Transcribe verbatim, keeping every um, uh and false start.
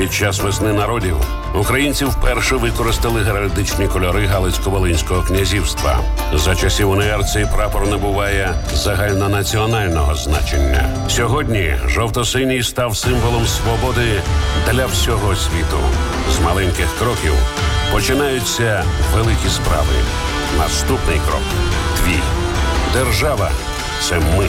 Під час весни народів українці вперше використали геральдичні кольори Галицько-Волинського князівства. За часів УНР цей прапор набуває загальнонаціонального значення. Сьогодні жовто-синій став символом свободи для всього світу. З маленьких кроків починаються великі справи. Наступний крок – твій. Держава – це ми.